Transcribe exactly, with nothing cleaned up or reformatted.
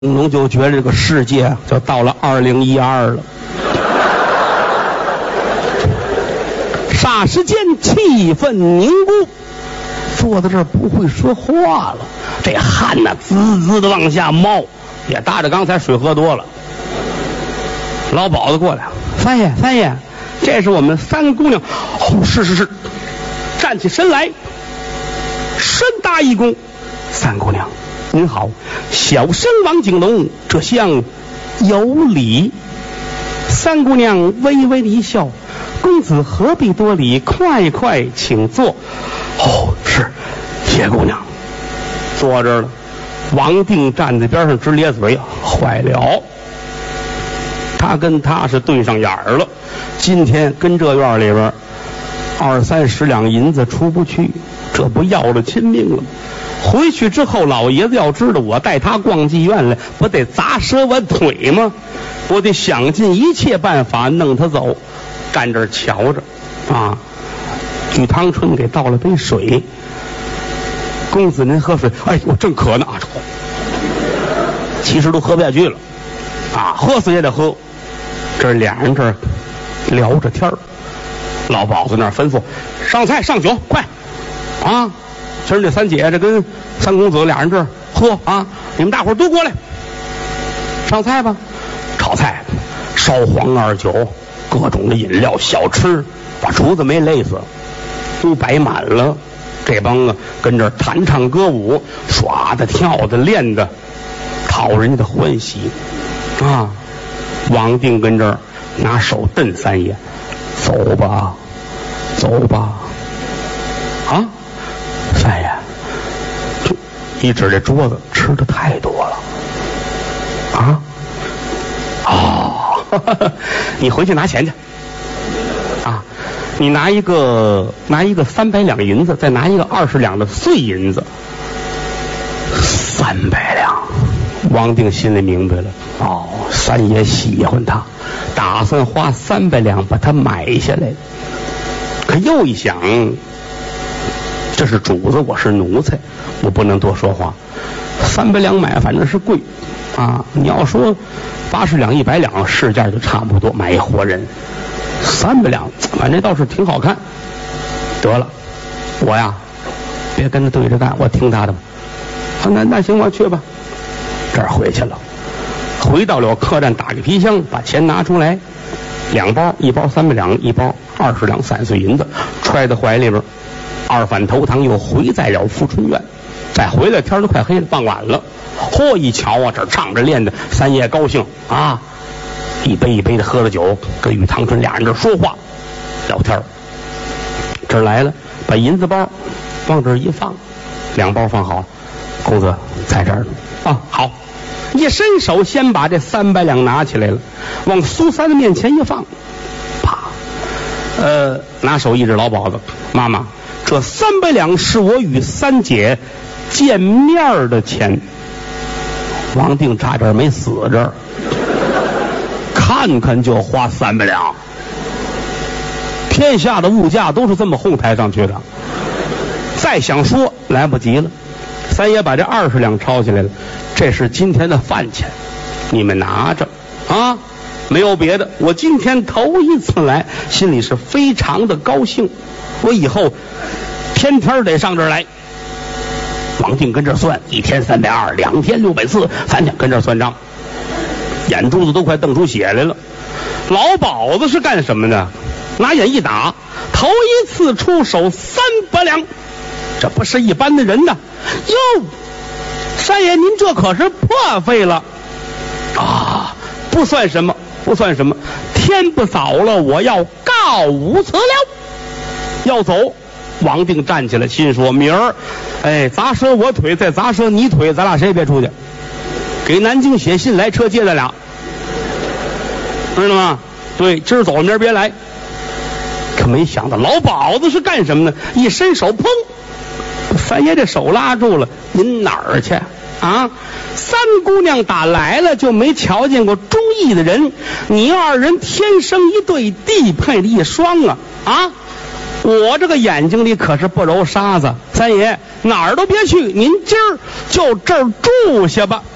龙就觉得这个世界就到了二零一二了。霎时间气氛凝固，坐在这儿不会说话了，这汗呢滋滋的往下冒，也搭着刚才水喝多了。老鸨子过来，三爷三爷，这是我们三姑娘。哦，是是是，站起身来，深搭一躬。三姑娘您好，小生王景龙，这厢有礼。三姑娘微微的一笑，公子何必多礼，快快请坐。哦，是，谢姑娘。坐这儿了。王定站在边上直咧嘴，坏了，他跟他是对上眼儿了。今天跟这院里边二三十两银子出不去，这不要了亲命了吗？回去之后老爷子要知道我带他逛妓院来，不得砸折我腿吗？我得想尽一切办法弄他走。站这儿瞧着啊，举汤春给倒了杯水。公子您喝水。哎，我正渴呢。其实都喝不下去了啊，喝死也得喝。这俩人这儿聊着天儿，老鸨子那儿吩咐上菜上酒，快啊！今儿这三姐这跟三公子俩人这儿喝啊，你们大伙儿都过来上菜吧。炒菜、烧黄二酒，各种的饮料小吃，把厨子没累死，都摆满了。这帮啊跟这儿弹唱歌舞，耍的跳的练的，讨人家的欢喜啊。王定跟这儿拿手瞪三爷，走吧走吧啊！三爷就一指这桌子，吃的太多了啊！哦，呵呵，你回去拿钱去啊！你拿一个拿一个三百两银子，再拿一个二十两的碎银子。三百两，王定心里明白了。哦，三爷喜欢他，打算花三百两把他买下来。可又一想，这是主子，我是奴才，我不能多说话。三百两买反正是贵啊，你要说八十两一百两市价就差不多，买一活人。三百两反正倒是挺好看。得了，我呀别跟他对着干，我听他的吧。啊，那那行，我去吧。这儿回去了，回到了客栈，打开皮箱，把钱拿出来，两包，一包三百两，一包二十两散碎银子，揣在怀里边。二反头堂又回在了富春院，再回来天都快黑了，傍晚了。嚯，一瞧啊，这唱着练的，三爷高兴啊，一杯一杯的喝了酒，跟与唐春俩人这说话聊天。这儿来了，把银子包往这儿一放，两包放好，公子在这儿呢啊，好。一伸手先把这三百两拿起来了，往苏三的面前一放，啪，呃，拿手一指老鸨子，妈妈，这三百两是我与三姐见面的钱。王定差点没死这儿，看看就花三百两，天下的物价都是这么哄抬上去的，再想说来不及了。三爷把这二十两抄起来了，这是今天的饭钱，你们拿着啊，没有别的，我今天头一次来，心里是非常的高兴，我以后天天得上这儿来。王定跟这算，一天三百二，两天六百四，三天跟这算账，眼珠子都快瞪出血来了。老鸨子是干什么的？拿眼一打，头一次出手三百两，这不是一般的人呐！哟，三爷您这可是破费了啊！不算什么，不算什么。天不早了，我要告五辞了，要走。王定站起来，心说明儿，哎，砸折我腿，再砸折你腿，咱俩谁也别出去。给南京写信来，车接咱俩，知道吗？对，今儿走，明儿别来。可没想到老鸨子是干什么呢？一伸手，砰！三爷这手拉住了，您哪儿去啊？三姑娘打来了就没瞧见过忠义的人，你二人天生一对，地配的一双啊啊！我这个眼睛里可是不揉沙子，三爷哪儿都别去，您今儿就这儿住下吧。